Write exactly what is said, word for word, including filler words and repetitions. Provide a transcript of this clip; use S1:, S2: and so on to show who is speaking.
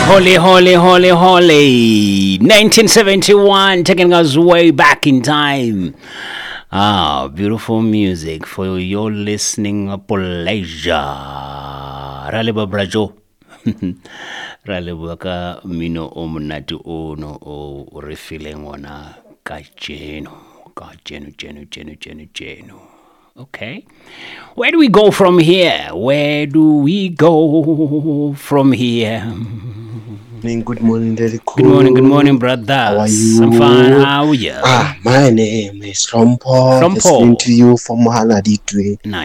S1: Holy, holy, holy, holy. nineteen seventy-one, taking us way back in time. Ah, beautiful music for your listening pleasure. Raleba Brajo. Raleba ka mino o monate ono o re feeling ona ka jeno. Ka jeno, jeno, jeno, jeno, jeno. Okay. Where do we go from here? Where do we go from here?
S2: Good morning, Daddy Cool.
S1: Good morning, good morning, brother.
S2: How are you?
S1: I'm fine. How are you?
S2: Ah, my name is Rompo.
S1: Rompo.
S2: Listening to you from Mahaladitwe.
S1: Nice.